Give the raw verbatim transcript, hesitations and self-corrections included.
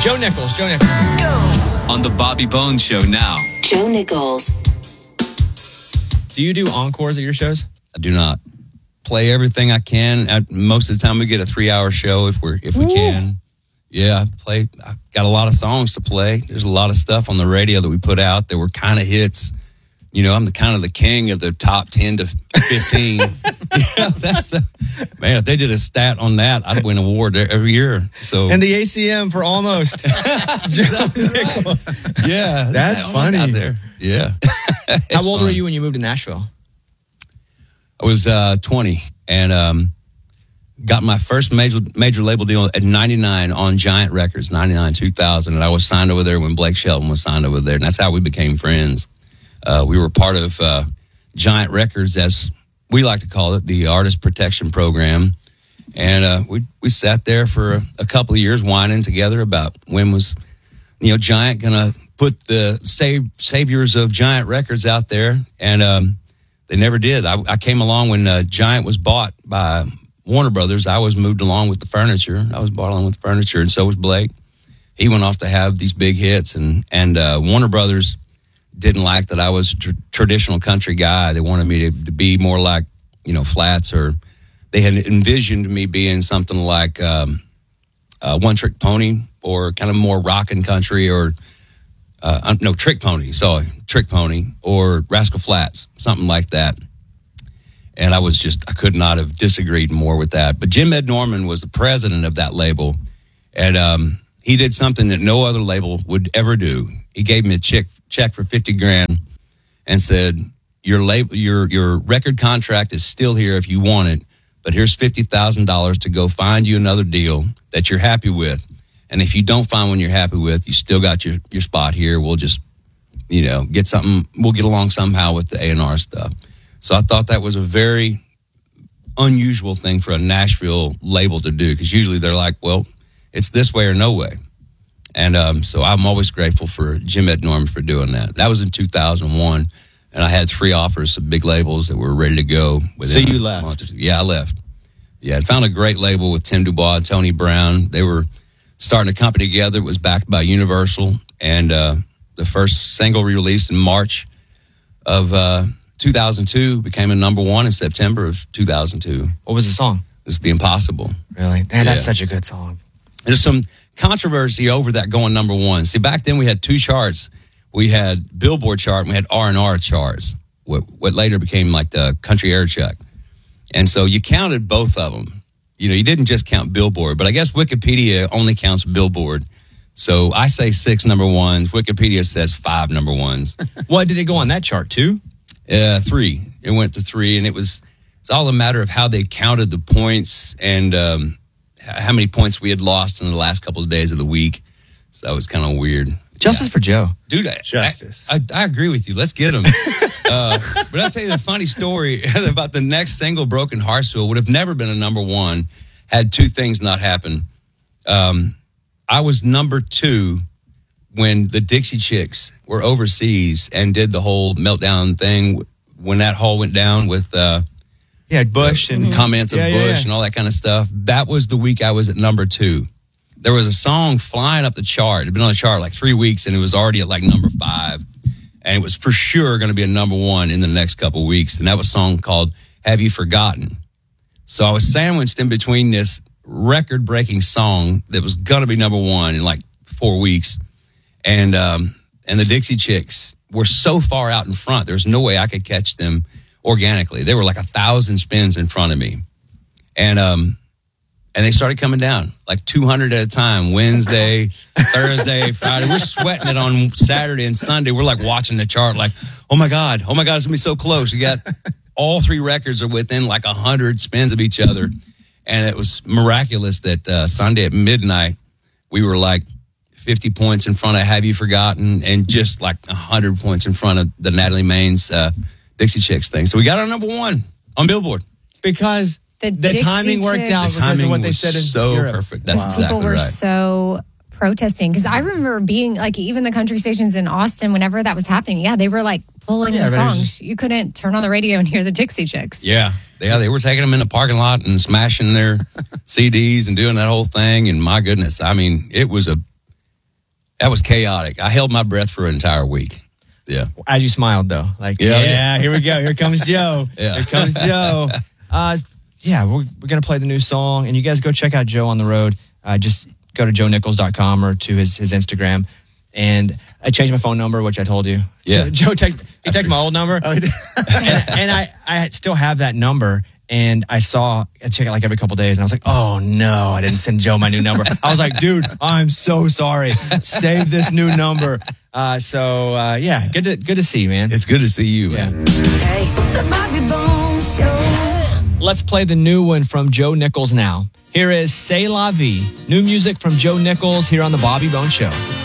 Joe Nichols. Joe Nichols. On the Bobby Bones Show now. Joe Nichols. Do you do encores at your shows? I do not. Play everything I can. I, most of the time we get a three-hour show if we're if we Ooh. can. Yeah, I play. I've got a lot of songs to play. There's a lot of stuff on the radio that we put out that were kind of hits. You know, I'm the kind of the king of the top ten to fifteen. You know, that's a, man. If they did a stat on that, I'd win an award every year. So and the A C M for almost. Exactly right. Yeah, that's funny. Out there. Yeah. How old fun. were you when you moved to Nashville? I was uh, twenty and um, got my first major major label deal at ninety-nine on Giant Records, ninety-nine, two thousand, and I was signed over there when Blake Shelton was signed over there, and that's how we became friends. Uh, we were part of uh, Giant Records, as we like to call it, the Artist Protection Program. And uh, we we sat there for a, a couple of years whining together about when was, you know, Giant going to put the save, saviors of Giant Records out there. And um, they never did. I, I came along when uh, Giant was bought by Warner Brothers. I was moved along with the furniture. I was bought along with the furniture, and so was Blake. He went off to have these big hits, and, and uh, Warner Brothers didn't like that I was a tr- traditional country guy. They wanted me to, to be more like, you know, Flats, or they had envisioned me being something like um, uh, One Trick Pony, or kind of more rockin' country, or uh, no, Trick Pony, sorry, Trick Pony, or Rascal Flatts, something like that. And I was just, I could not have disagreed more with that. But Jim Ed Norman was the president of that label, and um, he did something that no other label would ever do. He gave me a check check for fifty grand and said, your label, your your record contract is still here if you want it, but here's fifty thousand dollars to go find you another deal that you're happy with. And if you don't find one you're happy with, you still got your, your spot here. We'll just, you know, get something, we'll get along somehow with the A and R stuff. So I thought that was a very unusual thing for a Nashville label to do, because usually they're like, well, it's this way or no way. And um, so I'm always grateful for Jim Ed Norman for doing that. That was in two thousand one, and I had three offers of big labels that were ready to go. So you left? Month or two. Yeah, I left. Yeah, I found a great label with Tim Dubois and Tony Brown. They were starting a company together. It was backed by Universal, and uh, the first single released in March of uh, two thousand two became a number one in September of two thousand two. What was the song? It was The Impossible. Really? Man, that's Yeah. such a good song. There's some controversy over that going number one. See, back then we had two charts. We had Billboard chart and we had R and R charts, what, what later became like the Country Air Check. And so you counted both of them. You know, you didn't just count Billboard, but I guess Wikipedia only counts Billboard. So I say six number ones. Wikipedia says five number ones. What did it go on that chart, two? Uh, three. It went to three, and it was it's all a matter of how they counted the points and um, how many points we had lost in the last couple of days of the week. So that was kind of weird. Justice yeah. for Joe. Dude, I, Justice. I, I, I agree with you. Let's get him. uh, but I'll tell you the funny story about the next single, Broken Heartsville, would have never been a number one had two things not happened. Um, I was number two when the Dixie Chicks were overseas and did the whole meltdown thing when that hall went down with uh, yeah, Bush and the comments of yeah, Bush yeah, yeah. and all that kind of stuff. That was the week I was at number two. There was a song flying up the chart. It had been on the chart like three weeks, and it was already at like number five. And it was for sure going to be a number one in the next couple of weeks. And that was a song called Have You Forgotten? So I was sandwiched in between this record-breaking song that was going to be number one in like four weeks. And um, and the Dixie Chicks were so far out in front, there was no way I could catch them organically. They were like a thousand spins in front of me. And um, and they started coming down, like two hundred at a time, Wednesday, Thursday, Friday. We're sweating it on Saturday and Sunday. We're like watching the chart like, oh my God, oh my God, it's going to be so close. You got all three records are within like one hundred spins of each other. And it was miraculous that uh, Sunday at midnight, we were like fifty points in front of Have You Forgotten, and just like one hundred points in front of the Natalie Maines uh, Dixie Chicks thing. So we got our number one on Billboard. Because the, the timing worked out the because timing of what they was said in so Europe. perfect. That's wow. exactly People were right. so protesting, because I remember being like, even the country stations in Austin, whenever that was happening, yeah, they were like pulling Yeah, the songs. just- You couldn't turn on the radio and hear the Dixie Chicks. Yeah. Yeah, they were taking them in the parking lot and smashing their C Ds and doing that whole thing. And my goodness, I mean, it was a That was chaotic. I held my breath for an entire week. Yeah. As you smiled, though. Like, yeah, Yeah, yeah, yeah. here we go. Here comes Joe. Yeah. Here comes Joe. Uh, yeah, we're, we're going to play the new song. And you guys go check out Joe on the road. Uh, just go to joe nichols dot com or to his, his Instagram. And I changed my phone number, which I told you. Yeah. So Joe text, he texted my old number. and and I, I still have that number. And I saw, I check it like every couple days. And I was like, oh, no, I didn't send Joe my new number. I was like, dude, I'm so sorry. Save this new number. Uh, so, uh, yeah, good to good to see you, man. It's good to see you, Yeah. man. Hey, the Bobby Bones Show. Let's play the new one from Joe Nichols now. Here is C'est La Vie. New music from Joe Nichols here on The Bobby Bones Show.